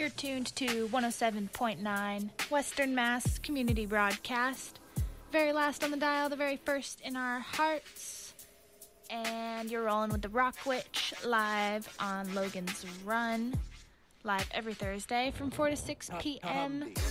You're tuned to 107.9 Western Mass Community Broadcast. Very last on the dial, the very first in our hearts. And you're rolling with the Rock Witch live on Logan's Run. Live every Thursday from 4 to 6 p.m.